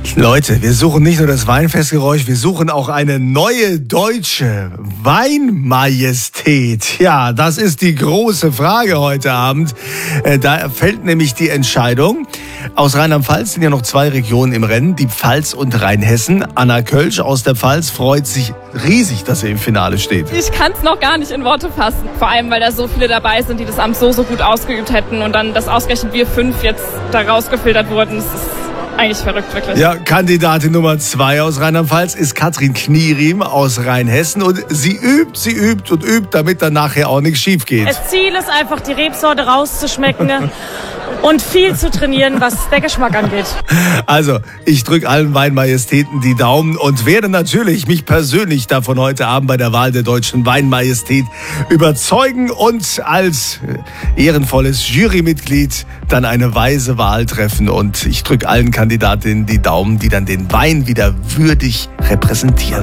Leute, wir suchen nicht nur das Weinfestgeräusch, wir suchen auch eine neue deutsche Weinmajestät. Ja, das ist die große Frage heute Abend. Da fällt nämlich die Entscheidung. Aus Rheinland-Pfalz sind ja noch 2 Regionen im Rennen, die Pfalz und Rheinhessen. Anna Kölsch aus der Pfalz freut sich riesig, dass sie im Finale steht. Ich kann es noch gar nicht in Worte fassen. Vor allem, weil da so viele dabei sind, die das Amt so gut ausgeübt hätten und dann, dass ausgerechnet wir 5 jetzt da rausgefiltert wurden. Das ist eigentlich verrückt, wirklich. Ja, Kandidatin Nummer 2 aus Rheinland-Pfalz ist Katrin Knieriem aus Rheinhessen und sie übt und übt, damit dann nachher auch nichts schief geht. Das Ziel ist einfach, die Rebsorte rauszuschmecken und viel zu trainieren, was der Geschmack angeht. Also, ich drücke allen Weinmajestäten die Daumen und werde natürlich mich persönlich davon heute Abend bei der Wahl der deutschen Weinmajestät überzeugen und als ehrenvolles Jurymitglied dann eine weise Wahl treffen. Und ich drücke allen Kandidatinnen die Daumen, die dann den Wein wieder würdig repräsentieren.